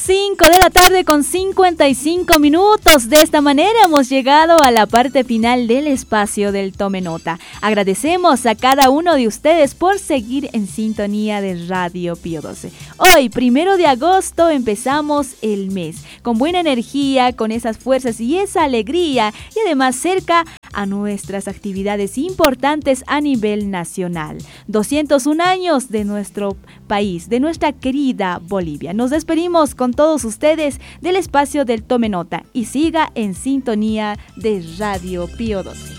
5 de la tarde con 55 minutos. De esta manera hemos llegado a la parte final del espacio del Tome Nota. Agradecemos a cada uno de ustedes por seguir en sintonía de Radio Pío XII. Hoy, 1 de agosto, empezamos el mes con buena energía, con esas fuerzas y esa alegría, y además cerca a nuestras actividades importantes a nivel nacional. 201 años de nuestro país, de nuestra querida Bolivia. Nos despedimos con todos ustedes del espacio del Tome Nota y siga en sintonía de Radio Pío XII.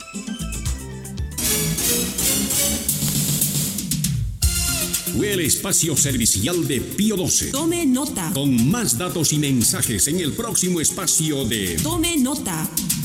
Fue el espacio servicial de Pío XII. Tome nota. Con más datos y mensajes en el próximo espacio de Tome nota.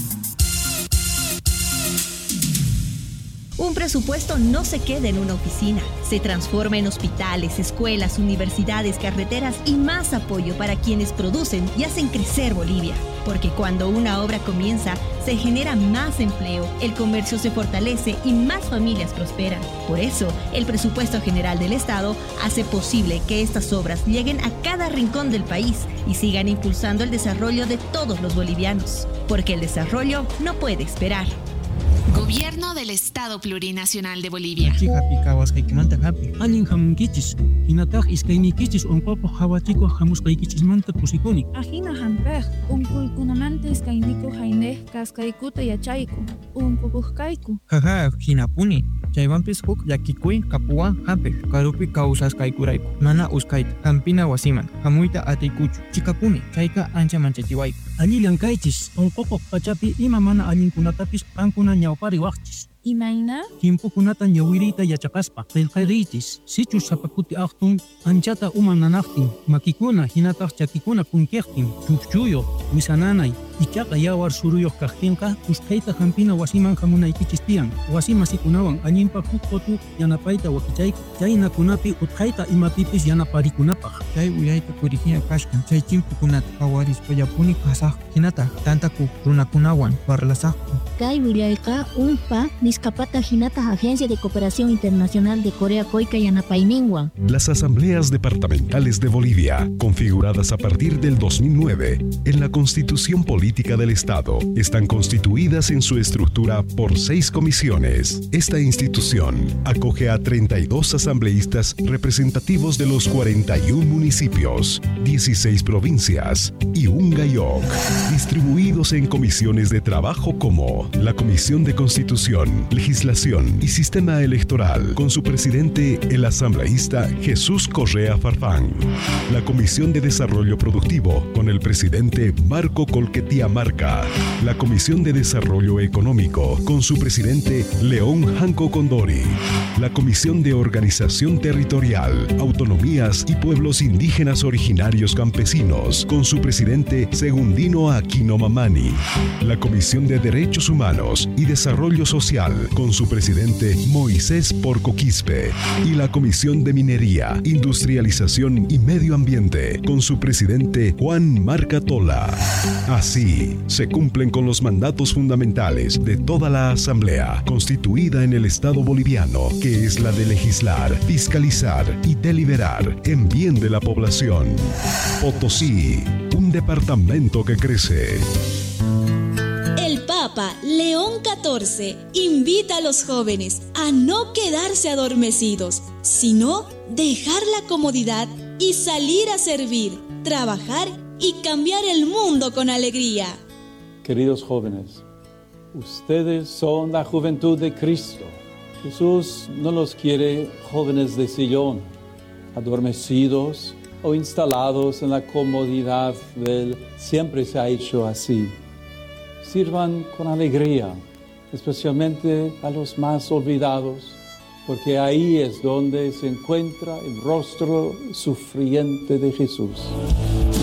Un presupuesto no se queda en una oficina, se transforma en hospitales, escuelas, universidades, carreteras y más apoyo para quienes producen y hacen crecer Bolivia. Porque cuando una obra comienza, se genera más empleo, el comercio se fortalece y más familias prosperan. Por eso, el presupuesto general del Estado hace posible que estas obras lleguen a cada rincón del país y sigan impulsando el desarrollo de todos los bolivianos. Porque el desarrollo no puede esperar. Gobierno del Estado Plurinacional de Bolivia. Ajina hampej, kunamante iskainiko haine kaskaikuta yachaiku, pupujkaiku. Jaja, hinapuni. Chaywanpis huk yakikuy kapuwan hampej, karupi kawsasqaykurayku. Mana uskayta, hampina wasiman, hamuyta atiykuchu. Chikapuni, chayka ancha manchachiwayku. Allillan kaychis, unququq pachapi ima mana allinkunatapis qankuna ñawpari waqchis. Imayna? Timpukunata ñawiriyta yachaqaspa, qillqayriychis, sichus sapakuti aqtun, anchata uma nanaqtin, makikuna, hinataq chakikuna kunkiqtin, chukchuyuq, wisananay, ichaqa yawar suruyuq kaqtinqa, usqhayta hampina wasiman hamunaykichis tiyan, wasimasiikunawan allinpa huk qotu yanapayta wakichayku, chaynakunapi utqhayta imapipis yanaparikunapaq. Chay uyayta purihina kashkan, chay chimpukunata qawarispa yapuni kasaq, hinata tantaku runakunawan parlasaqku. Kay willayqa unpa Niscapata Hinata Agencia de Cooperación Internacional de Corea Coica y Yanapayninguan. Las asambleas departamentales de Bolivia, configuradas a partir del 2009 en la Constitución Política del Estado, están constituidas en su estructura por 6 comisiones. Esta institución acoge a 32 asambleístas representativos de los 41 municipios, 16 provincias y un GAIOC, distribuidos en comisiones de trabajo como la Comisión de Constitución, Legislación y Sistema Electoral, con su presidente, el asambleísta Jesús Correa Farfán. La Comisión de Desarrollo Productivo, con el presidente Marco Colquetía Marca. La Comisión de Desarrollo Económico, con su presidente León Janco Condori. La Comisión de Organización Territorial, Autonomías y Pueblos Indígenas Originarios Campesinos, con su presidente Segundino Aquino Mamani. La Comisión de Derechos Humanos y Desarrollo Social, con su presidente Moisés Porco Quispe, y la Comisión de Minería, Industrialización y Medio Ambiente, con su presidente Juan Marca Tola. Así, se cumplen con los mandatos fundamentales de toda la Asamblea, constituida en el Estado boliviano, que es la de legislar, fiscalizar y deliberar en bien de la población. Potosí, un departamento que crece. Papa León XIV invita a los jóvenes a no quedarse adormecidos, sino dejar la comodidad y salir a servir, trabajar y cambiar el mundo con alegría. Queridos jóvenes, ustedes son la juventud de Cristo. Jesús no los quiere jóvenes de sillón, adormecidos o instalados en la comodidad de él. Siempre se ha hecho así. Sirvan con alegría, especialmente a los más olvidados, porque ahí es donde se encuentra el rostro sufriente de Jesús.